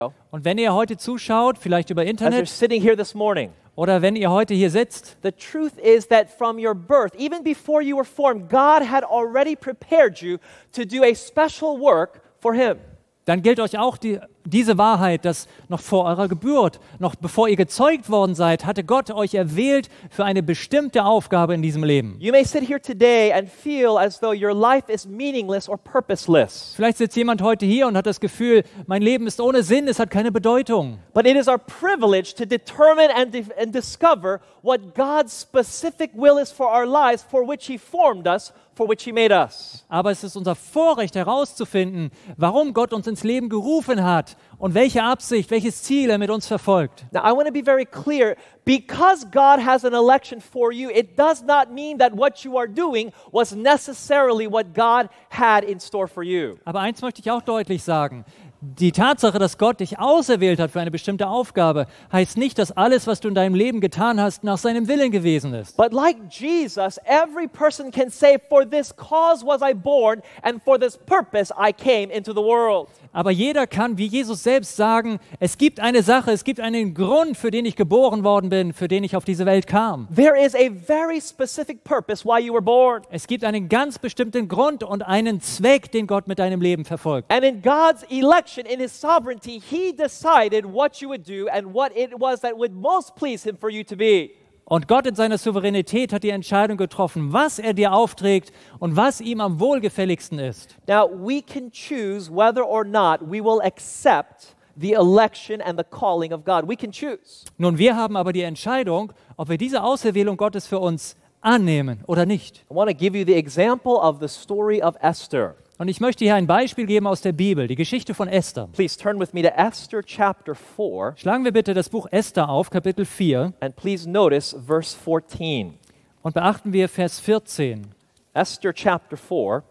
Und wenn ihr heute zuschaut, vielleicht über as you're Internet sitting here this morning, oder wenn ihr heute hier sitzt, the truth is that from your birth, even before you were formed, God had already prepared you to do a special work for Him. dann gilt euch auch diese Wahrheit, dass noch vor eurer Geburt, noch bevor ihr gezeugt worden seid, hatte Gott euch erwählt für eine bestimmte Aufgabe in diesem Leben. You may sit here today and feel as though your life is meaningless or purposeless. Vielleicht sitzt jemand heute hier und hat das Gefühl, mein Leben ist ohne Sinn, es hat keine Bedeutung. But it is our privilege to determine and discover what God's specific will is for our lives, for which He formed us, for which He made us. Aber es ist unser Vorrecht herauszufinden, warum Gott uns ins Leben gerufen hat und welche Absicht, welches Ziel er mit uns verfolgt. Now, I want to be very clear. Because God has an election for you, it does not mean that what you are doing was necessarily what God had in store for you. Aber eins möchte ich auch deutlich sagen. Die Tatsache, dass Gott dich auserwählt hat für eine bestimmte Aufgabe, heißt nicht, dass alles, was du in deinem Leben getan hast, nach seinem Willen gewesen ist. But like Jesus, every person can say, for this cause was I born, and for this purpose I came into the world. Aber jeder kann, wie Jesus selbst, sagen, es gibt eine Sache, es gibt einen Grund, für den ich geboren worden bin, für den ich auf diese Welt kam. There is a very specific purpose why you were born. Es gibt einen ganz bestimmten Grund und einen Zweck, den Gott mit deinem Leben verfolgt. And in God's election, in His sovereignty, He decided what you would do and what it was that would most please Him for you to be. Und Gott in seiner Souveränität hat die Entscheidung getroffen, was er dir aufträgt und was ihm am wohlgefälligsten ist. Now, we can choose whether or not we will accept the election and the calling of God. We can choose. Nun, wir haben aber die Entscheidung, ob wir diese Auserwählung Gottes für uns annehmen oder nicht. I want to give you the example of the story of Esther. Und ich möchte hier ein Beispiel geben aus der Bibel, die Geschichte von Esther. Please turn with me to Esther chapter 4, Schlagen wir bitte das Buch Esther auf, Kapitel 4, and please notice verse 14. und beachten wir Vers 14. Esther chapter 4,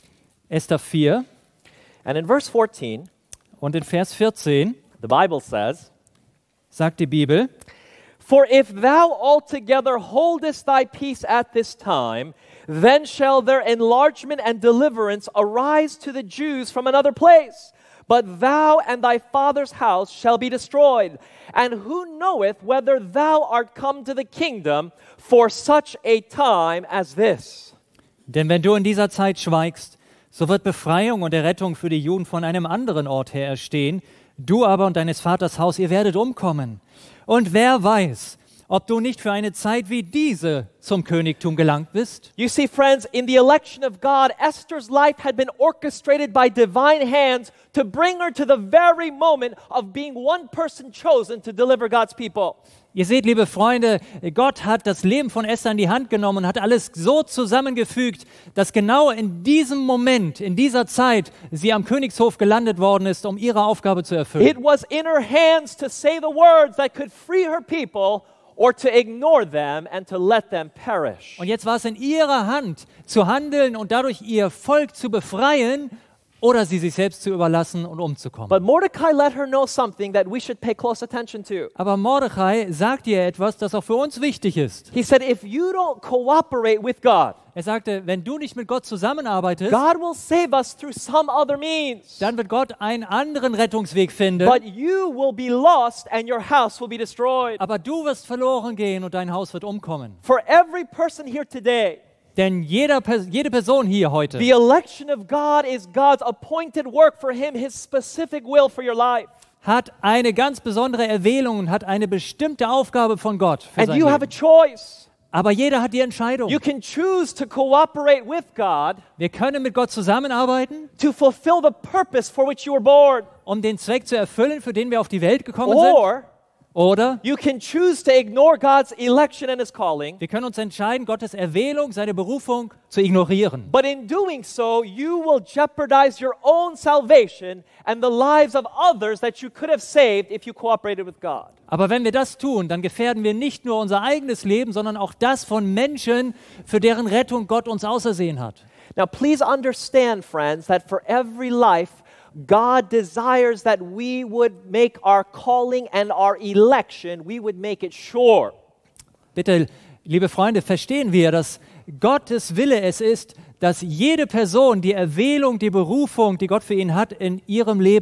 Esther 4 and in verse 14, und in Vers 14 the Bible says, sagt die Bibel, For if thou altogether holdest thy peace at this time, then shall their enlargement and deliverance arise to the Jews from another place. But thou and thy father's house shall be destroyed. And who knoweth whether thou art come to the kingdom for such a time as this? denn wenn du in dieser Zeit schweigst, so wird Befreiung und Errettung für die Juden von einem anderen Ort her erstehen. Du aber und deines Vaters Haus, ihr werdet umkommen. Und wer weiß, ob du nicht für eine Zeit wie diese zum Königtum gelangt bist? You see, friends, in the election of God, Esther's life had been orchestrated by divine hands to bring her to the very moment of being one person chosen to deliver God's people. Ihr seht, liebe Freunde, Gott hat das Leben von Esther in die Hand genommen und hat alles so zusammengefügt, dass genau in diesem Moment, in dieser Zeit, sie am Königshof gelandet worden ist, um ihre Aufgabe zu erfüllen. It was in her hands to say the words that could free her people or to ignore them and to let them perish. Und jetzt war es in ihrer Hand, zu handeln und dadurch ihr Volk zu befreien oder sie sich selbst zu überlassen und umzukommen. But Mordecai let her know something that we should pay close attention to. Aber Mordechai sagt ihr etwas, das auch für uns wichtig ist. He said, if you don't cooperate with God, Er sagte, wenn du nicht mit Gott zusammenarbeitest, God will save us through some other means. dann wird Gott einen anderen Rettungsweg finden. But you will be lost and your house will be destroyed. Aber du wirst verloren gehen und dein Haus wird umkommen. For every person here today, Denn jede Person hier heute, the election of God is God's appointed work for Him, His specific will for your life. hat eine ganz besondere Erwählung und hat eine bestimmte Aufgabe von Gott für And sein you have a Leben. choice. Aber jeder hat die Entscheidung. You can choose to cooperate with God Wir können mit Gott zusammenarbeiten, to fulfill the purpose for which you were born. um den Zweck zu erfüllen, für den wir auf die Welt gekommen sind. Or Oder you can choose to ignore God's election and His calling. wir können uns entscheiden, Gottes Erwählung, seine Berufung zu ignorieren. But in doing so, you will jeopardize your own salvation and the lives of others that you could have saved if you cooperated with God. Aber wenn wir das tun, dann gefährden wir nicht nur unser eigenes Leben, sondern auch das von Menschen, für deren Rettung Gott uns ausersehen hat. Now, please understand, friends, that for every life, God desires that we would make our calling and our election, we would make it sure. Bitte, liebe Freunde, verstehen wir, dass Gottes Wille es ist, dass jede Person die Erwählung, die Berufung, die Gott für ihn hat, in ihrem Leben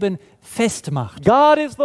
festmacht. God is the